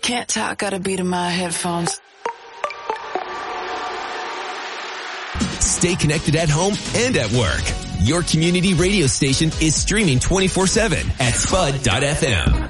Can't talk, gotta beat in my headphones. Stay connected at home and at work. Your community radio station is streaming 24/7 at spud.fm.